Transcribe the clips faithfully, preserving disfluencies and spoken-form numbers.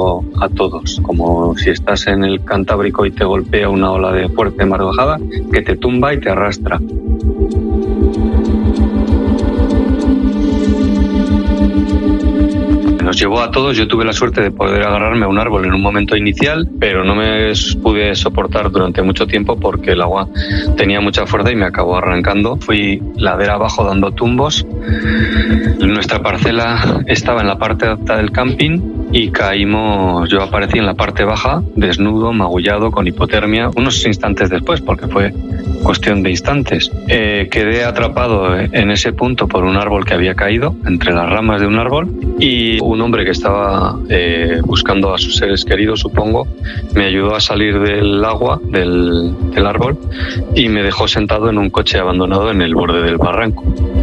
llevó a todos, como si estás en el Cantábrico y te golpea una ola de fuerte mar bajada que te tumba y te arrastra. Nos llevó a todos. Yo tuve la suerte de poder agarrarme a un árbol en un momento inicial, pero no me pude soportar durante mucho tiempo porque el agua tenía mucha fuerza y me acabó arrancando. Fui ladera abajo dando tumbos. Nuestra parcela estaba en la parte alta del camping y caímos. Yo aparecí en la parte baja, desnudo, magullado, con hipotermia, unos instantes después, porque fue cuestión de instantes. Eh, quedé atrapado en ese punto por un árbol que había caído, entre las ramas de un árbol, y un hombre que estaba eh, buscando a sus seres queridos, supongo, me ayudó a salir del agua, del, del árbol, y me dejó sentado en un coche abandonado en el borde del barranco.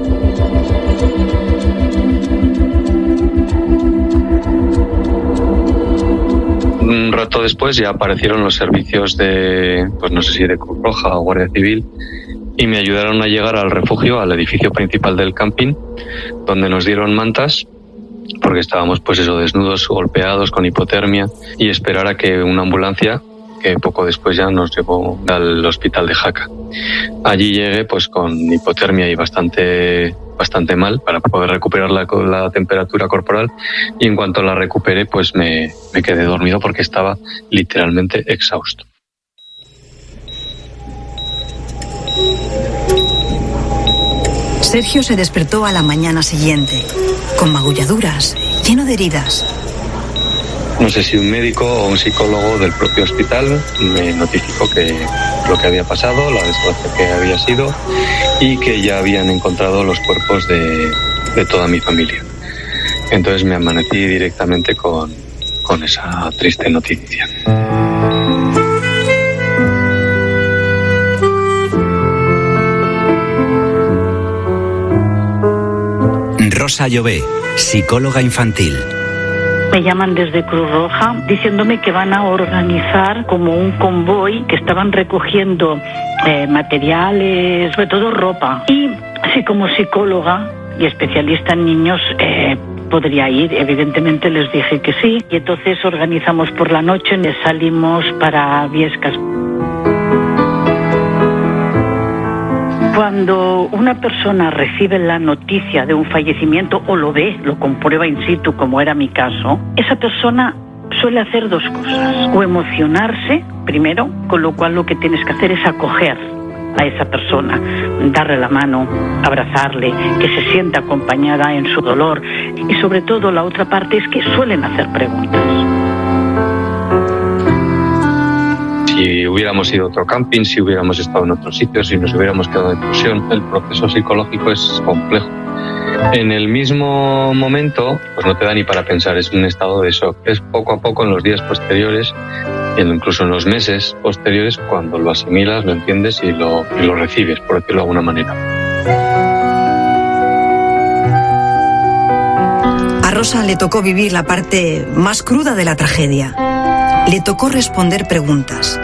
Un rato después ya aparecieron los servicios de, pues no sé si de Cruz Roja o Guardia Civil, y me ayudaron a llegar al refugio, al edificio principal del camping, donde nos dieron mantas, porque estábamos pues eso, desnudos, golpeados, con hipotermia, y esperar a que una ambulancia, que poco después ya nos llevó al hospital de Jaca. Allí llegué pues con hipotermia y bastante bastante mal para poder recuperar la, la temperatura corporal, y en cuanto la recuperé pues me, me quedé dormido porque estaba literalmente exhausto. Sergio se despertó a la mañana siguiente, con magulladuras, lleno de heridas. No sé si un médico o un psicólogo del propio hospital me notificó que lo que había pasado, la desgracia que había sido, y que ya habían encontrado los cuerpos de, de toda mi familia. Entonces me amanecí directamente con, con esa triste noticia. Rosa Llobé, psicóloga infantil. Me llaman desde Cruz Roja diciéndome que van a organizar como un convoy, que estaban recogiendo eh, materiales, sobre todo ropa. Y así como psicóloga y especialista en niños, eh, podría ir. Evidentemente les dije que sí. Y entonces organizamos por la noche, salimos para Viescas. Cuando una persona recibe la noticia de un fallecimiento o lo ve, lo comprueba in situ, como era mi caso, esa persona suele hacer dos cosas. O emocionarse, primero, con lo cual lo que tienes que hacer es acoger a esa persona, darle la mano, abrazarle, que se sienta acompañada en su dolor. Y sobre todo la otra parte es que suelen hacer preguntas. Si hubiéramos ido a otro camping, si hubiéramos estado en otro sitio, si nos hubiéramos quedado en excursión, el proceso psicológico es complejo. En el mismo momento, pues no te da ni para pensar, es un estado de shock. Es poco a poco en los días posteriores, incluso en los meses posteriores, cuando lo asimilas, lo entiendes y lo, y lo recibes, por decirlo de alguna manera. A Rosa le tocó vivir la parte más cruda de la tragedia. Le tocó responder preguntas.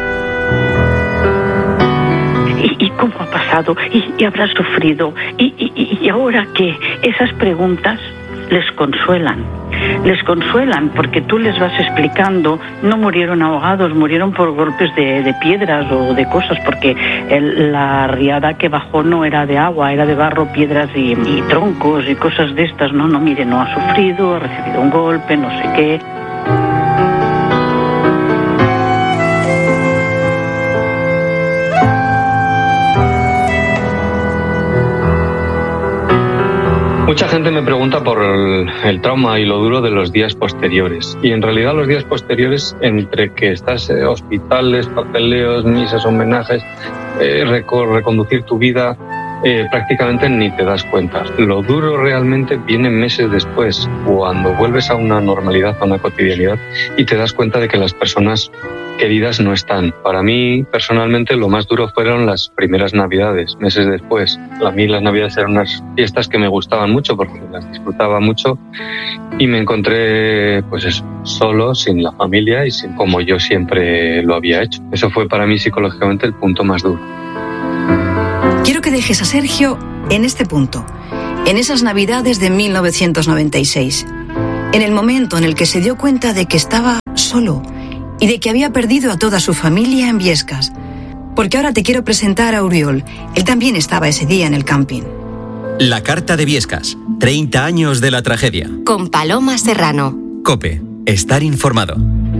¿Y, y cómo ha pasado? ¿Y, y habrá sufrido? ¿Y, y, ¿Y ahora qué? Esas preguntas les consuelan. Les consuelan porque tú les vas explicando, no murieron ahogados, murieron por golpes de, de piedras o de cosas, porque el, la riada que bajó no era de agua, era de barro, piedras y, y troncos y cosas de estas. No, no, mire, no ha sufrido, ha recibido un golpe, no sé qué. Mucha gente me pregunta por el, el trauma y lo duro de los días posteriores. Y en realidad los días posteriores, entre que estás en hospitales, papeleos, misas, homenajes, eh, reconducir tu vida, eh, prácticamente ni te das cuenta. Lo duro realmente viene meses después, cuando vuelves a una normalidad, a una cotidianidad, y te das cuenta de que las personas queridas no están. Para mí, personalmente, lo más duro fueron las primeras Navidades, meses después. A mí las Navidades eran unas fiestas que me gustaban mucho porque las disfrutaba mucho y me encontré, pues eso, solo, sin la familia y sin como yo siempre lo había hecho. Eso fue para mí psicológicamente el punto más duro. Quiero que dejes a Sergio en este punto, en esas Navidades de mil novecientos noventa y seis, en el momento en el que se dio cuenta de que estaba solo, y de que había perdido a toda su familia en Biescas. Porque ahora te quiero presentar a Uriol. Él también estaba ese día en el camping. La carta de Biescas. treinta años de la tragedia. Con Paloma Serrano. COPE. Estar informado.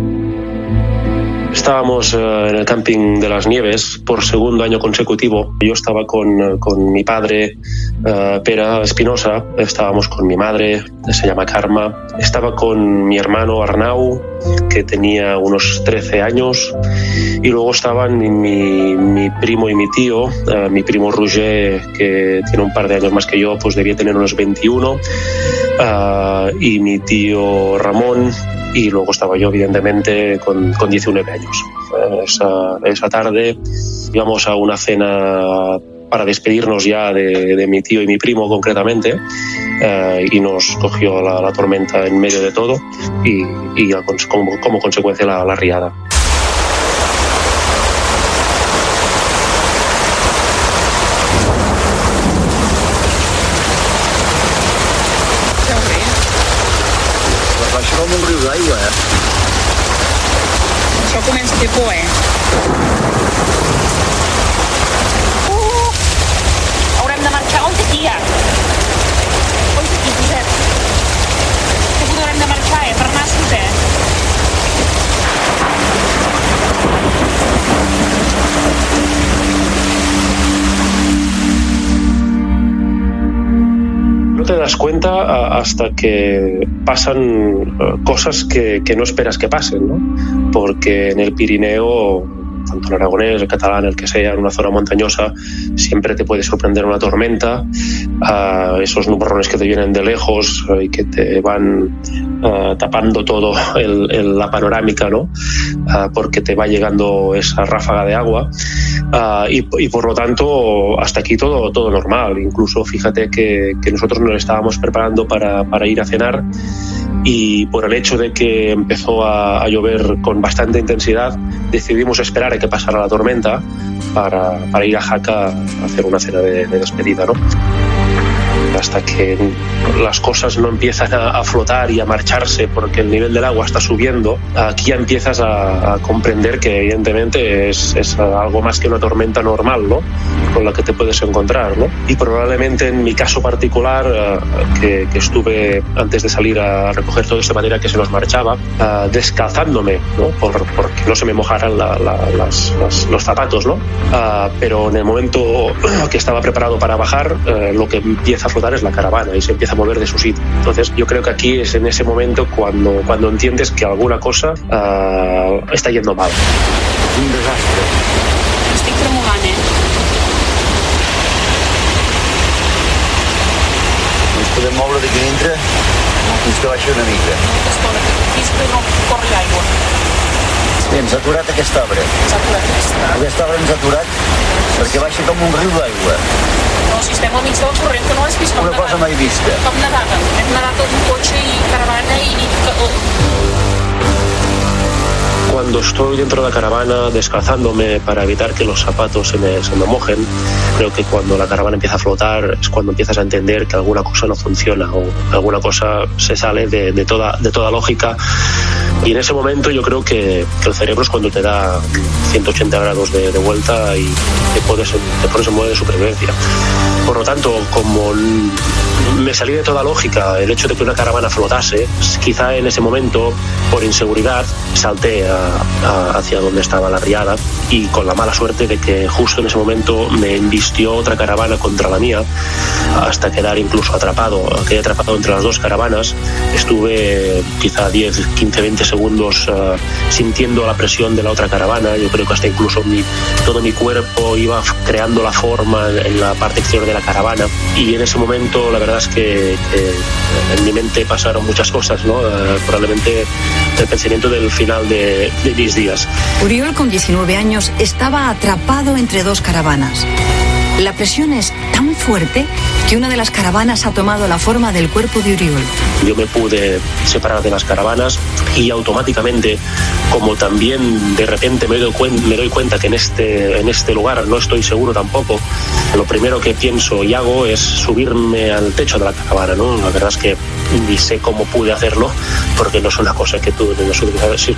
Estábamos uh, en el camping de las Nieves por segundo año consecutivo. Yo estaba con, con mi padre, uh, Pere Espinosa, estábamos con mi madre, se llama Karma, estaba con mi hermano Arnau, que tenía unos trece años, y luego estaban mi, mi primo y mi tío, uh, mi primo Roger, que tiene un par de años más que yo, pues debía tener unos veintiuno, uh, y mi tío Ramón, y luego estaba yo, evidentemente, con, con diecinueve años. Esa, esa tarde íbamos a una cena para despedirnos ya de, de mi tío y mi primo, concretamente, eh, y nos cogió la, la tormenta en medio de todo y, y como, como consecuencia la, la riada. Com un riu d'aigua, eh? Això comença a fer por, eh? Uh! Haurem de marxar. On aquí, ja? On aquí, Josep? Que potser haurem de marxar, eh? Per nassos, eh? No te das cuenta hasta que pasan cosas que, que no esperas que pasen, ¿no? Porque en el Pirineo, tanto el aragonés, el catalán, el que sea, en una zona montañosa, siempre te puede sorprender una tormenta, uh, esos nubarrones que te vienen de lejos uh, y que te van uh, tapando todo el, el, la panorámica, ¿no? Uh, porque te va llegando esa ráfaga de agua. Uh, y, y por lo tanto hasta aquí todo, todo normal. Incluso fíjate que, que nosotros nos estábamos preparando para, para ir a cenar, y por el hecho de que empezó a, a llover con bastante intensidad decidimos esperar a que pasara la tormenta para, para ir a Jaca a hacer una cena de, de despedida, ¿no? Hasta que las cosas no empiezan a, a flotar y a marcharse porque el nivel del agua está subiendo, aquí ya empiezas a, a comprender que evidentemente es, es algo más que una tormenta normal, ¿no? Con la que te puedes encontrar, ¿no? Y probablemente en mi caso particular, uh, que, que estuve antes de salir a recoger todo este material que se nos marchaba, uh, descalzándome, ¿no? Por, porque no se me mojaran la, la, las, las, los zapatos, ¿no? Uh, pero en el momento que estaba preparado para bajar, uh, lo que empieza a flotar es la caravana y se empieza a mover de su sitio. Entonces yo creo que aquí es en ese momento cuando, cuando entiendes que alguna cosa uh, está yendo mal. Un desastre. Estic tremolant, eh? No ens podem moure d'aquí dintre fins que baixi una mica. Molta estona, que fins que no corri aigua. Bé, ens ha aturat aquesta obra. Ens ha aturat aquesta. Aquesta obra ens ha aturat perquè baixa com un riu d'aigua. No, si estem al mig del corrent, que no l'has vist com Una cosa mai vista. Com nedàvem. Hem nedat amb cotxe i caravana i... Cuando estoy dentro de la caravana descalzándome para evitar que los zapatos se me, se me mojen, creo que cuando la caravana empieza a flotar es cuando empiezas a entender que alguna cosa no funciona o alguna cosa se sale de, de, toda, de toda lógica. Y en ese momento yo creo que, que el cerebro es cuando te da ciento ochenta grados de, de vuelta y te, puedes, te pones en modo de supervivencia. Por lo tanto, como me salí de toda lógica el hecho de que una caravana flotase, quizá en ese momento, por inseguridad, salté a, a, hacia donde estaba la riada, y con la mala suerte de que justo en ese momento me embistió otra caravana contra la mía, hasta quedar incluso atrapado, quedé atrapado entre las dos caravanas. Estuve quizá diez, quince, veinte segundos uh, sintiendo la presión de la otra caravana. Yo creo que hasta incluso mi, todo mi cuerpo iba creando la forma en la parte exterior de la caravana, y en ese momento la verdad es que, que en mi mente pasaron muchas cosas, ¿no? Uh, probablemente el pensamiento del final de, de mis días. Uriol, con diecinueve años, estaba atrapado entre dos caravanas. La presión es tan fuerte que una de las caravanas ha tomado la forma del cuerpo de Uriol. Yo me pude separar de las caravanas y automáticamente, como también de repente me doy, cuen- me doy cuenta que en este, en este lugar no estoy seguro tampoco, lo primero que pienso y hago es subirme al techo de la caravana, ¿no? La verdad es que ni sé cómo pude hacerlo, porque no es una cosa que tú en esas